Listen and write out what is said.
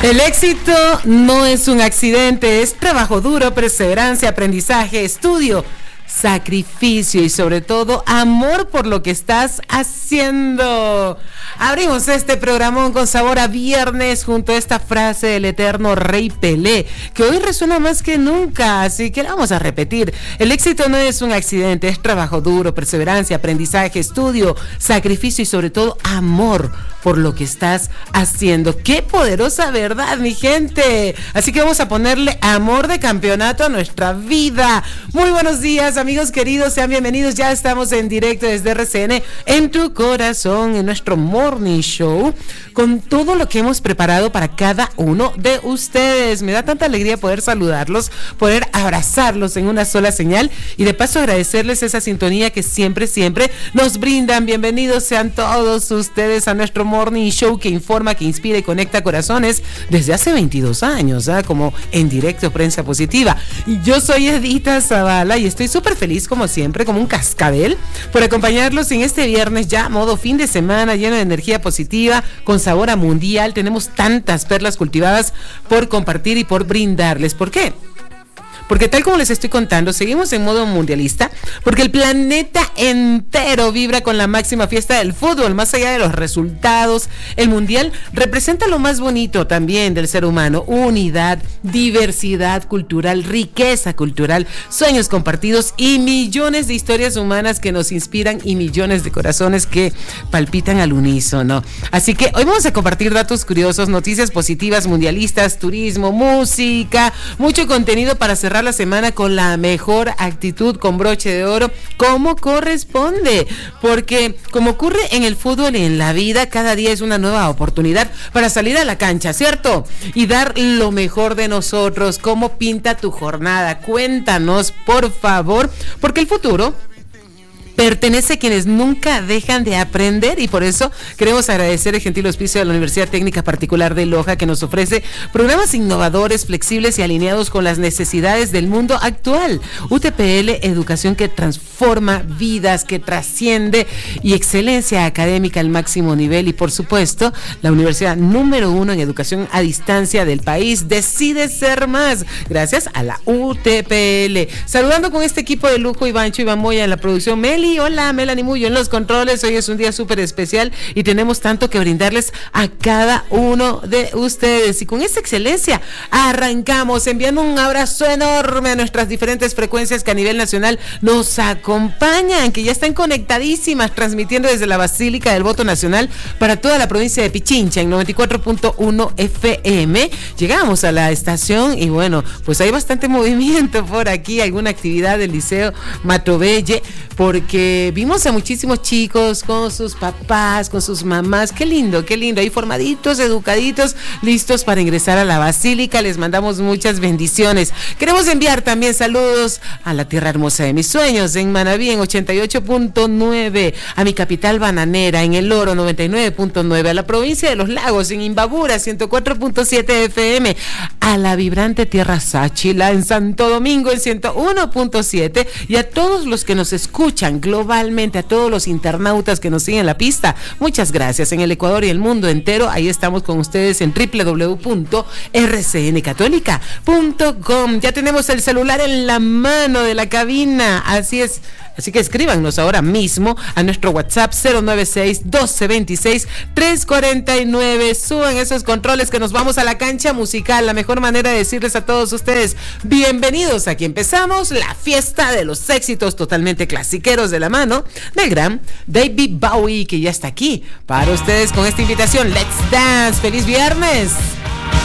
El éxito no es un accidente, es trabajo duro, perseverancia, aprendizaje, estudio, sacrificio y sobre todo amor por lo que estás haciendo. Abrimos este programón con sabor a viernes junto a esta frase del eterno Rey Pelé, que hoy resuena más que nunca, así que la vamos a repetir. El éxito no es un accidente, es trabajo duro, perseverancia, aprendizaje, estudio, sacrificio y sobre todo amor por lo que estás haciendo. ¡Qué poderosa verdad, mi gente! Así que vamos a ponerle amor de campeonato a nuestra vida. Muy buenos días, amigos queridos, sean bienvenidos. Ya estamos en directo desde RCN, en tu corazón, en nuestro Morning Show, con todo lo que hemos preparado para cada uno de ustedes. Me da tanta alegría poder saludarlos, poder abrazarlos en una sola señal y de paso agradecerles esa sintonía que siempre nos brindan. Bienvenidos sean todos ustedes a nuestro Morning Show que informa, que inspira y conecta corazones desde hace 22 años, como en directo Prensa Positiva. Yo soy Edita Zavala y estoy súper feliz como siempre, como un cascabel, por acompañarlos en este viernes ya modo fin de semana lleno de energía positiva, con sabor a mundial. Tenemos tantas perlas cultivadas por compartir y por brindarles. ¿Por qué? Porque tal como les estoy contando, seguimos en modo mundialista, porque el planeta entero vibra con la máxima fiesta del fútbol. Más allá de los resultados, el mundial representa lo más bonito también del ser humano: unidad, diversidad cultural, riqueza cultural, sueños compartidos y millones de historias humanas que nos inspiran y millones de corazones que palpitan al unísono. Así que hoy vamos a compartir datos curiosos, noticias positivas mundialistas, turismo, música, mucho contenido para cerrar la semana con la mejor actitud, con broche de oro, como corresponde, porque como ocurre en el fútbol y en la vida, cada día es una nueva oportunidad para salir a la cancha, ¿cierto? Y dar lo mejor de nosotros. ¿Cómo pinta tu jornada? Cuéntanos, por favor, porque el futuro pertenece a quienes nunca dejan de aprender y por eso queremos agradecer el gentil auspicio de la Universidad Técnica Particular de Loja, que nos ofrece programas innovadores, flexibles y alineados con las necesidades del mundo actual. UTPL, educación que transforma vidas, que trasciende, y excelencia académica al máximo nivel. Y por supuesto, la universidad número 1 en educación a distancia del país decide ser más, gracias a la UTPL. Saludando con este equipo de lujo: Ivancho, Iván Moya en la producción, hola, Melanie Mullo en los controles. Hoy es un día súper especial y tenemos tanto que brindarles a cada uno de ustedes. Y con esta excelencia arrancamos enviando un abrazo enorme a nuestras diferentes frecuencias que a nivel nacional nos acompañan, que ya están conectadísimas, transmitiendo desde la Basílica del Voto Nacional para toda la provincia de Pichincha en 94.1 FM. Llegamos a la estación y bueno, pues hay bastante movimiento por aquí, alguna actividad del Liceo Matobelle, porque vimos a muchísimos chicos con sus papás, con sus mamás. Qué lindo, ahí formaditos, educaditos, listos para ingresar a la Basílica. Les mandamos muchas bendiciones. Queremos enviar también saludos a la tierra hermosa de mis sueños, en Manabí en 88.9, a mi capital bananera en El Oro 99.9, a la provincia de Los Lagos en Imbabura 104.7 FM, a la vibrante tierra Sáchila en Santo Domingo en 101.7, y a todos los que nos escuchan globalmente, a todos los internautas que nos siguen la pista, muchas gracias. En el Ecuador y el mundo entero, ahí estamos con ustedes en www.rcncatólica.com. Ya tenemos el celular en la mano de la cabina, así es. Así que escríbanos ahora mismo a nuestro WhatsApp 096-1226-349. Suban esos controles que nos vamos a la cancha musical. La mejor manera de decirles a todos ustedes bienvenidos. Aquí empezamos la fiesta de los éxitos totalmente clasiqueros de la mano del gran David Bowie, que ya está aquí para ustedes con esta invitación. Let's dance. ¡Feliz viernes!